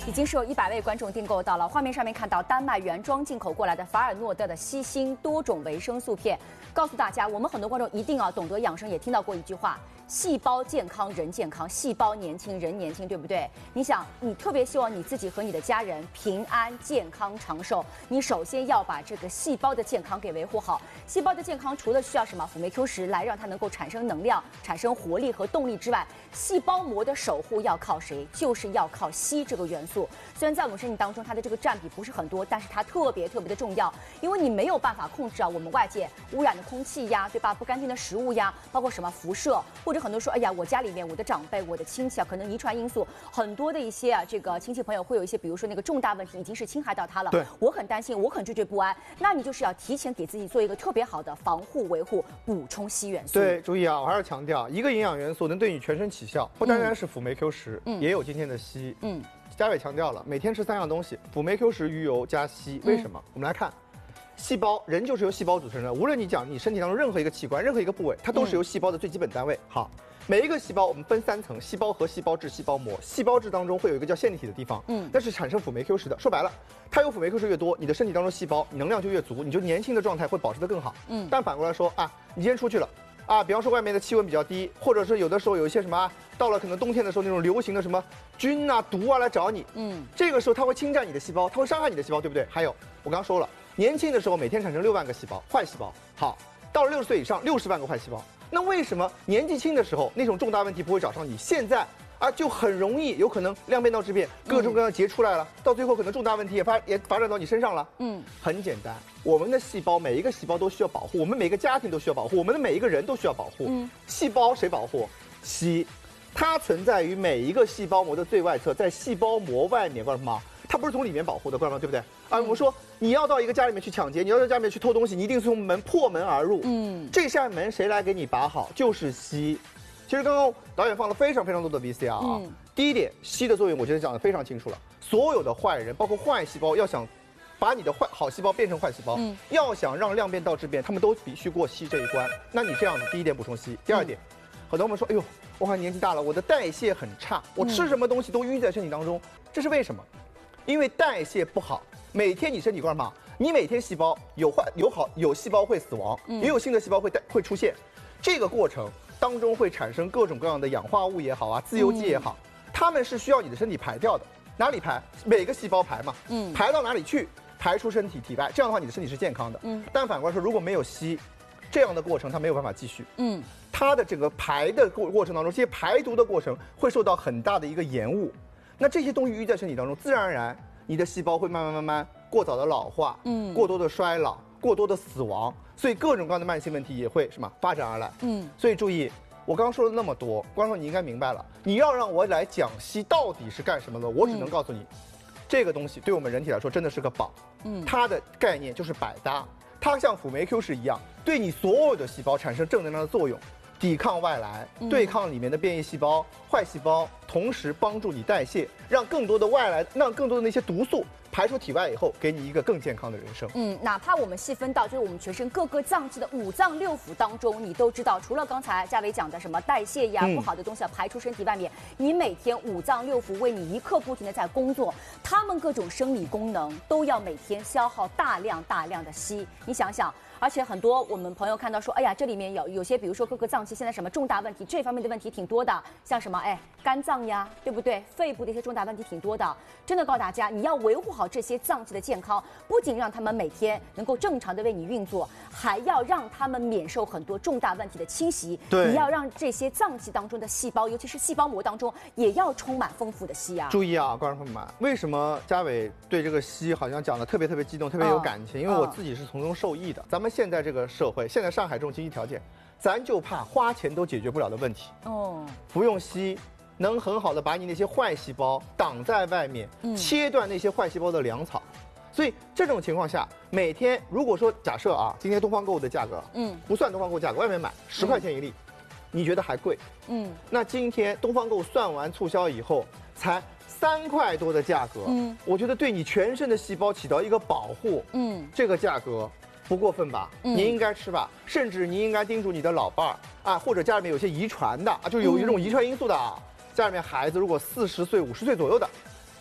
已经是有100位观众订购到了。画面上面看到丹麦原装进口过来的法尔诺德的硒锌多种维生素片，告诉大家，我们很多观众一定要懂得养生，也听到过一句话：细胞健康人健康，细胞年轻人年轻，对不对？你想，你特别希望你自己和你的家人平安、健康、长寿，你首先要把这个细胞的健康给维护好。细胞的健康除了需要什么辅酶 Q10来让它能够产生能量、产生活力和动力之外，细胞膜的守护要靠谁？就是要靠硒这个元素。虽然在我们身体当中它的这个占比不是很多，但是它特别的重要，因为你没有办法控制我们外界污染的空气呀，对吧？不干净的食物呀，包括什么辐射，或者很多说，哎呀，我家里面我的长辈、我的亲戚可能遗传因素很多的一些这个亲戚朋友会有一些，比如说那个重大问题已经是侵害到他了， 对， 我很担心，我很惴不安。那你就是要提前给自己做一个特别好的防护维护，补充硒元素。 对，注意啊，我还是强调，一个营养元素能对你全身起效，不单单是辅酶 Q10，也有今天的硒。嘉伟强调了，每天吃3样东西：辅酶 Q10、鱼油加硒。为什么？我们来看，细胞，人就是由细胞组成的。无论你讲你身体当中任何一个器官、任何一个部位，它都是由细胞的最基本单位。好，每一个细胞我们分3层：细胞核、细胞质、细胞膜。细胞质当中会有一个叫线粒体的地方，那是产生辅酶 Q10的。说白了，它有辅酶 Q10越多，你的身体当中细胞能量就越足，你就年轻的状态会保持得更好。但反过来说啊，你今天出去了。比方说外面的气温比较低，或者是有的时候有一些什么到了可能冬天的时候那种流行的什么菌啊、毒啊来找你，这个时候它会侵占你的细胞，它会伤害你的细胞，对不对？还有我刚刚说了，年轻的时候每天产生6万个细胞坏细胞，好，到了60岁以上60万个坏细胞，那为什么年纪轻的时候那种重大问题不会找上你，现在就很容易有可能量变到质变，各种各样的结出来了，到最后可能重大问题也发展到你身上了。很简单，我们的细胞每一个细胞都需要保护，我们每个家庭都需要保护，我们的每一个人都需要保护。细胞谁保护？硒，它存在于每一个细胞膜的最外侧，在细胞膜外面，知道吗？它不是从里面保护的，知道吗？对不对？我们说你要到一个家里面去抢劫，你要到家里面去偷东西，你一定是从破门而入。这扇门谁来给你把好？就是硒。其实刚刚导演放了非常多的 VCR 啊。第一点，硒的作用我觉得讲得非常清楚了。所有的坏人，包括坏细胞，要想把你的好细胞变成坏细胞，要想让量变到质变，他们都必须过硒这一关。那你这样子，第一点补充硒，第二点，很多人说，哎呦，我好像年纪大了，我的代谢很差，我吃什么东西都淤在身体当中，这是为什么？因为代谢不好，每天你身体干嘛？你每天细胞有细胞会死亡，也有新的细胞会出现，这个过程当中会产生各种各样的氧化物也好自由基也好，它们是需要你的身体排掉的。哪里排？每个细胞排嘛，排到哪里去？排出身体体外，这样的话你的身体是健康的。但反过来说，如果没有硒，这样的过程它没有办法继续。它的整个排的过程当中，这些排毒的过程会受到很大的一个延误。那这些东西淤在身体当中，自然而然你的细胞会慢慢过早的老化，过多的衰老，过多的死亡，所以各种各样的慢性问题也会发展而来。所以注意，我刚刚说了那么多，观众你应该明白了。你要让我来讲硒到底是干什么的，我只能告诉你，这个东西对我们人体来说真的是个宝。它的概念就是百搭，它像辅酶 Q10一样，对你所有的细胞产生正能量的作用。抵抗外来，对抗里面的变异细胞、坏细胞，同时帮助你代谢，让更多的那些毒素排出体外以后，给你一个更健康的人生。 哪怕我们细分到就是我们全身各个脏器的5脏6腑当中，你都知道，除了刚才嘉伟讲的什么代谢呀、不好的东西要排出身体外面，你每天5脏6腑为你一刻不停的在工作，他们各种生理功能都要每天消耗大量的硒。你想想。而且很多我们朋友看到说，哎呀，这里面有些，比如说各个脏器现在什么重大问题，这方面的问题挺多的，像什么肝脏呀，对不对？肺部的一些重大问题挺多的。真的告诉大家，你要维护好这些脏器的健康，不仅让他们每天能够正常的为你运作，还要让他们免受很多重大问题的侵袭。你要让这些脏器当中的细胞，尤其是细胞膜当中，也要充满丰富的硒啊。 注意啊，观众朋友们，为什么嘉伟对这个硒好像讲的特别激动，特别有感情？因为我自己是从中受益的。咱们现在这个社会，现在上海这种经济条件，咱就怕花钱都解决不了的问题。服用硒能很好的把你那些坏细胞挡在外面，切断那些坏细胞的粮草。所以这种情况下，每天如果说假设今天东方购物的价格，不算东方购物价格，外面买10块钱一粒，你觉得还贵？那今天东方购物算完促销以后，才3块多的价格，我觉得对你全身的细胞起到一个保护，这个价格不过分吧？您应该吃吧，甚至您应该叮嘱你的老伴儿或者家里面有些遗传的就有一种遗传因素的家里面孩子如果40岁、50岁左右的，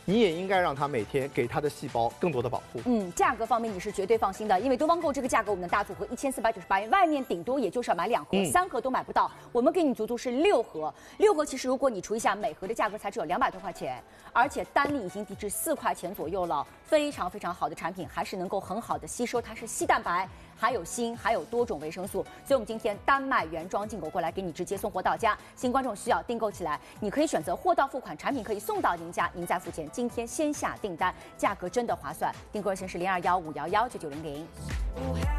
你也应该让它每天给它的细胞更多的保护。 价格方面你是绝对放心的，因为多方购这个价格，我们的大组合1498元，外面顶多也就是要买2盒，3盒都买不到，我们给你足足是6盒。6盒其实如果你除一下，每盒的价格才只有200多块钱，而且单粒已经低至4块钱左右了，非常非常好的产品，还是能够很好的吸收，它是硒蛋白。还有锌，还有多种维生素，所以我们今天丹麦原装进口过来，给你直接送货到家。新观众需要订购起来，你可以选择货到付款，产品可以送到您家，您再付钱。今天先下订单，价格真的划算。订购热线是0215119900。